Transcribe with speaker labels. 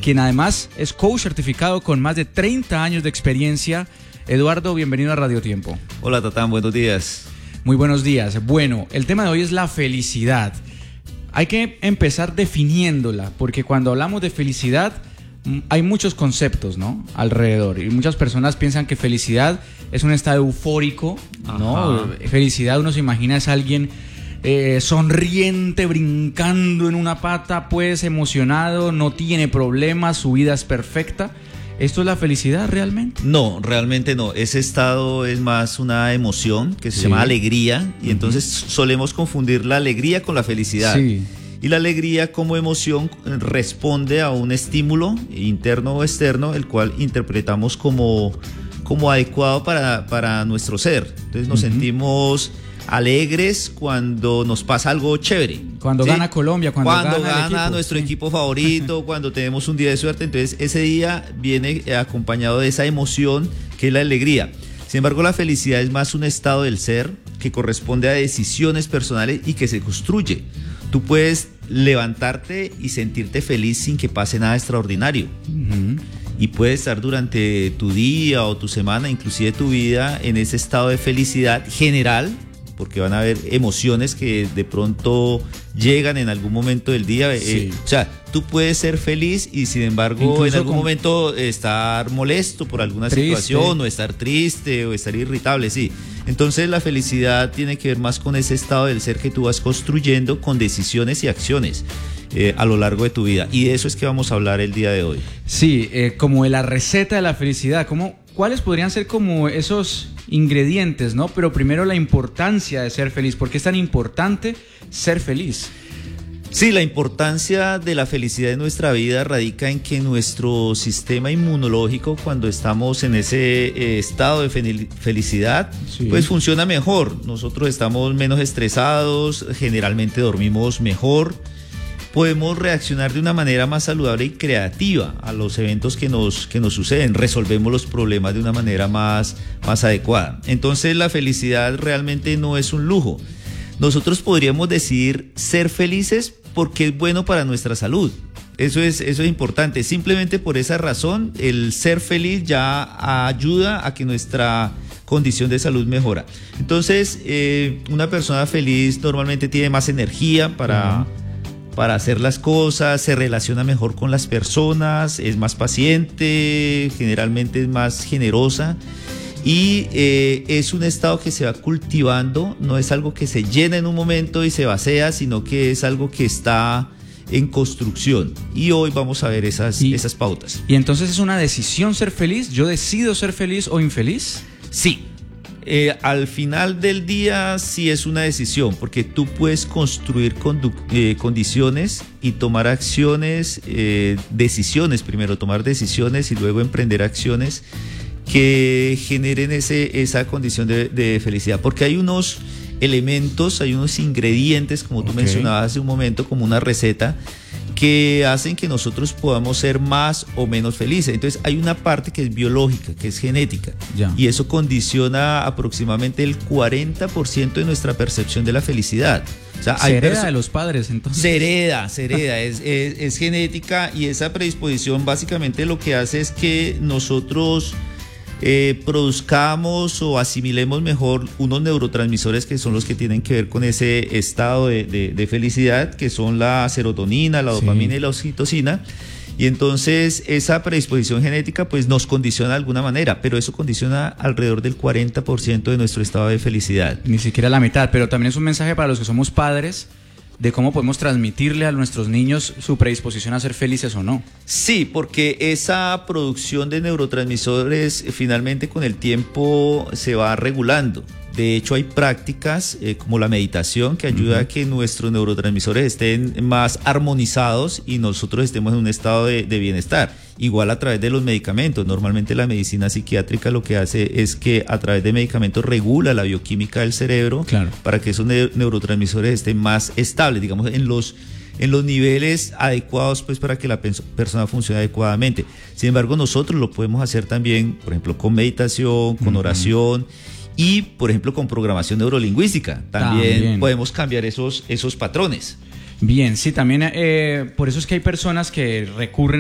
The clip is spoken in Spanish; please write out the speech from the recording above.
Speaker 1: quien además es coach certificado con más de 30 años de experiencia. Eduardo, bienvenido a Radio Tiempo.
Speaker 2: Hola, Tatán, buenos días.
Speaker 1: Muy buenos días. Bueno, el tema de hoy es la felicidad. Hay que empezar definiéndola, porque cuando hablamos de felicidad hay muchos conceptos, ¿no?, alrededor, y muchas personas piensan que felicidad es un estado eufórico, ¿no? Felicidad, uno se imagina, es alguien sonriente, brincando en una pata, pues emocionado, no tiene problemas, su vida es perfecta. ¿Esto es la felicidad realmente?
Speaker 2: No, realmente no. Ese estado es más una emoción que se llama alegría, y entonces solemos confundir la alegría con la felicidad. Sí. Y la alegría como emoción responde a un estímulo interno o externo, el cual interpretamos como adecuado para nuestro ser. Entonces nos sentimos alegres cuando nos pasa algo chévere.
Speaker 1: Cuando gana Colombia, cuando
Speaker 2: gana nuestro equipo favorito, cuando tenemos un día de suerte. Entonces ese día viene acompañado de esa emoción que es la alegría. Sin embargo, la felicidad es más un estado del ser que corresponde a decisiones personales y que se construye. Tú puedes levantarte y sentirte feliz sin que pase nada extraordinario. Y puedes estar durante tu día o tu semana, inclusive tu vida, en ese estado de felicidad general, porque van a haber emociones que de pronto llegan en algún momento del día. O sea, tú puedes ser feliz y sin embargo incluso en algún momento estar molesto por alguna situación, o estar triste o estar irritable, sí. Entonces la felicidad tiene que ver más con ese estado del ser que tú vas construyendo con decisiones y acciones a lo largo de tu vida. Y de eso es que vamos a hablar el día de hoy.
Speaker 1: Sí, como de la receta de la felicidad. ¿Cuáles podrían ser como esos ingredientes, ¿no? Pero primero la importancia de ser feliz. ¿Por qué es tan importante ser feliz?
Speaker 2: Sí, la importancia de la felicidad en nuestra vida radica en que nuestro sistema inmunológico, cuando estamos en ese estado de felicidad, pues funciona mejor. Nosotros estamos menos estresados, generalmente dormimos mejor, podemos reaccionar de una manera más saludable y creativa a los eventos que nos suceden, resolvemos los problemas de una manera más adecuada. Entonces la felicidad realmente no es un lujo. Nosotros podríamos decidir ser felices porque es bueno para nuestra salud. Eso es importante. Simplemente por esa razón, el ser feliz ya ayuda a que nuestra condición de salud mejora. Entonces, una persona feliz normalmente tiene más energía para hacer las cosas, se relaciona mejor con las personas, es más paciente, generalmente es más generosa. Y es un estado que se va cultivando, no es algo que se llena en un momento y se vacía, sino que es algo que está en construcción. Y hoy vamos a ver esas pautas.
Speaker 1: ¿Y entonces es una decisión ser feliz? ¿Yo decido ser feliz o infeliz?
Speaker 2: Sí. Al final del día sí es una decisión, porque tú puedes construir condiciones y tomar acciones, decisiones primero, tomar decisiones y luego emprender acciones que generen esa condición de felicidad, porque hay unos elementos, hay unos ingredientes, como tú mencionabas hace un momento, como una receta, que hacen que nosotros podamos ser más o menos felices. Entonces hay una parte que es biológica, que es genética, y eso condiciona aproximadamente el 40% de nuestra percepción de la felicidad. O sea,
Speaker 1: se hereda de los padres, entonces.
Speaker 2: Se hereda, es genética, y esa predisposición básicamente lo que hace es que nosotros produzcamos o asimilemos mejor unos neurotransmisores que son los que tienen que ver con ese estado de felicidad, que son la serotonina, la dopamina y la oxitocina. Y entonces esa predisposición genética pues nos condiciona de alguna manera, pero eso condiciona alrededor del 40% de nuestro estado de felicidad.
Speaker 1: Ni siquiera la mitad, pero también es un mensaje para los que somos padres de cómo podemos transmitirle a nuestros niños su predisposición a ser felices o no.
Speaker 2: Sí, porque esa producción de neurotransmisores finalmente con el tiempo se va regulando. De hecho, hay prácticas como la meditación que ayuda a que nuestros neurotransmisores estén más armonizados y nosotros estemos en un estado de bienestar. Igual a través de los medicamentos. Normalmente la medicina psiquiátrica lo que hace es que a través de medicamentos regula la bioquímica del cerebro para que esos neurotransmisores estén más estables, digamos, en los niveles adecuados, pues, para que la persona funcione adecuadamente. Sin embargo, nosotros lo podemos hacer también, por ejemplo, con meditación, con oración. Y, por ejemplo, con programación neurolingüística también podemos cambiar esos patrones.
Speaker 1: Bien, sí, también por eso es que hay personas que recurren